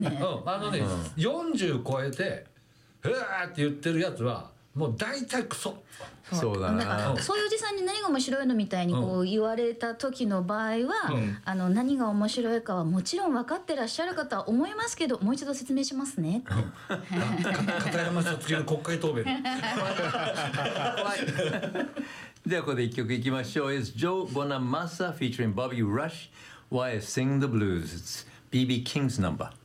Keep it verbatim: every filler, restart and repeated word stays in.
ね、 うん、あのね、うん、よんじゅう超えてうわーって言ってるやつはもう大体クソ。 そうだな。だからそういうおじさんに何が面白いのみたいにこう言われた時の場合は、うん、あの何が面白いかはもちろん分かってらっしゃるかとは思いますけど、もう一度説明しますね。 片山さつきの国会答弁。 ではここで一曲いきましょう。It's Joe Bonamassa featuring Bobby Rush. Why Sing the Blues? It's ビービー King's number.